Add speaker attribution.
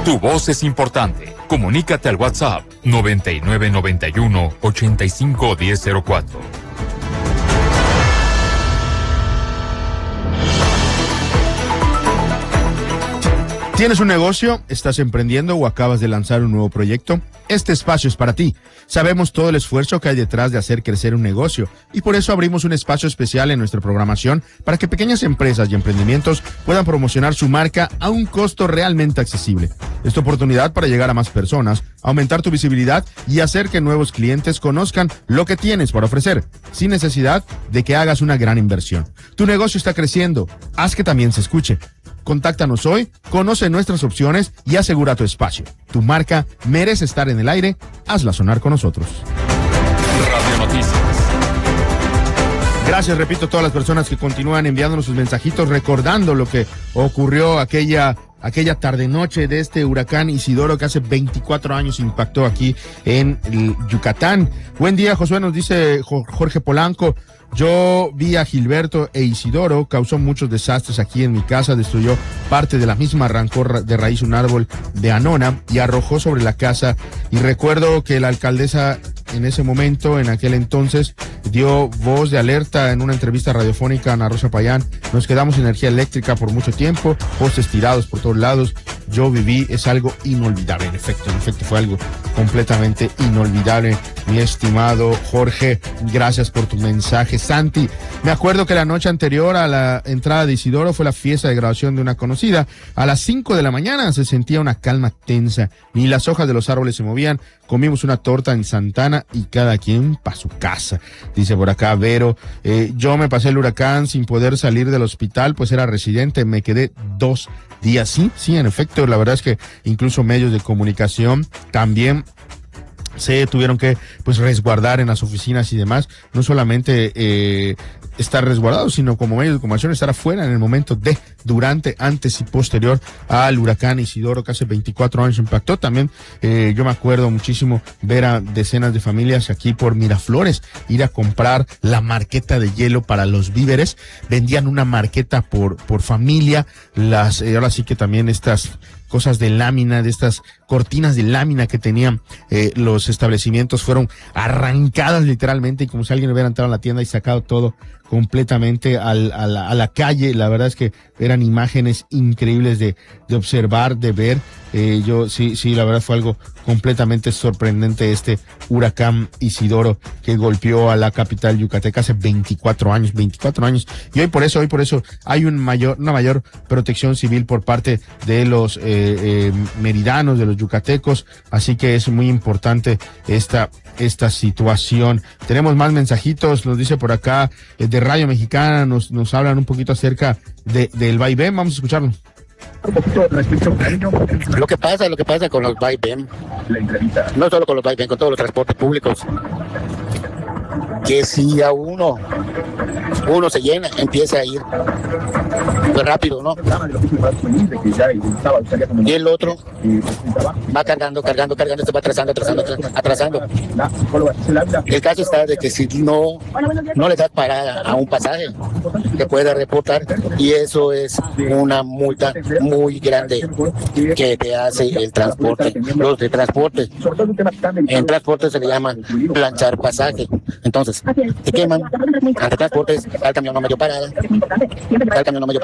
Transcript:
Speaker 1: Tu voz es importante. Comunícate al WhatsApp 9991-851004.
Speaker 2: ¿Tienes un negocio? ¿Estás emprendiendo o acabas de lanzar un nuevo proyecto? Este espacio es para ti. Sabemos todo el esfuerzo que hay detrás de hacer crecer un negocio y por eso abrimos un espacio especial en nuestra programación para que pequeñas empresas y emprendimientos puedan promocionar su marca a un costo realmente accesible. Esta oportunidad para llegar a más personas, aumentar tu visibilidad y hacer que nuevos clientes conozcan lo que tienes para ofrecer, sin necesidad de que hagas una gran inversión. Tu negocio está creciendo, haz que también se escuche. Contáctanos hoy, conoce nuestras opciones y asegura tu espacio. Tu marca merece estar en el aire, hazla sonar con nosotros.
Speaker 1: Radio Noticias.
Speaker 2: Gracias, repito, a todas las personas que continúan enviándonos sus mensajitos, recordando lo que ocurrió aquella tarde-noche de este huracán Isidoro que hace 24 años impactó aquí en Yucatán. Buen día, Josué, nos dice Jorge Polanco. Yo vi a Gilberto e Isidoro, causó muchos desastres aquí en mi casa, destruyó parte de la misma, arrancó de raíz un árbol de anona y arrojó sobre la casa. Y recuerdo que la alcaldesa en ese momento, en aquel entonces, dio voz de alerta en una entrevista radiofónica a Ana Rosa Payán. Nos quedamos sin energía eléctrica por mucho tiempo, postes tirados por todos lados. Yo viví, es algo inolvidable, en efecto fue algo completamente inolvidable. Mi estimado Jorge, gracias por tu mensaje. Santi, me acuerdo que la noche anterior a la entrada de Isidoro fue la fiesta de graduación de una conocida. A las 5 de la mañana se sentía una calma tensa, ni las hojas de los árboles se movían. Comimos una torta en Santana y cada quien pa' su casa. Dice por acá Vero, yo me pasé el huracán sin poder salir del hospital, pues era residente, me quedé 2 días. Sí, en efecto, la verdad es que incluso medios de comunicación también se tuvieron que resguardar en las oficinas y demás, no solamente estar resguardados, sino como medios de comunicación estar afuera en el momento de, durante, antes y posterior al huracán Isidoro que hace 24 años impactó. También yo me acuerdo muchísimo ver a decenas de familias aquí por Miraflores ir a comprar la marqueta de hielo para los víveres. Vendían una marqueta por familia. Ahora sí que también estas cosas de lámina, de estas cortinas de lámina que tenían los establecimientos fueron arrancadas literalmente, y como si alguien hubiera entrado a la tienda y sacado todo completamente a la calle. La verdad es que eran imágenes increíbles de observar, de ver. Sí, la verdad fue algo completamente sorprendente este huracán Isidoro que golpeó a la capital yucateca hace 24 años. Y hoy por eso hay una mayor protección civil por parte de los meridanos, de los yucatecos. Así que es muy importante esta situación. Tenemos más mensajitos, nos dice por acá de Radio Mexicana, nos hablan un poquito acerca del vaivén. Vamos a escucharlo.
Speaker 3: Lo que pasa con los vaivén, no solo con los vaivén, con todos los transportes públicos, que si a uno se llena, empieza a ir pues rápido, ¿no? Y el otro va cargando, se va atrasando. El caso está de que si no le das parada a un pasaje, te puede reportar, y eso es una multa muy grande que te hace el transporte. Los de transporte, en transporte se le llama planchar pasaje. Entonces, te queman ante transportes, al camión no me dio parada,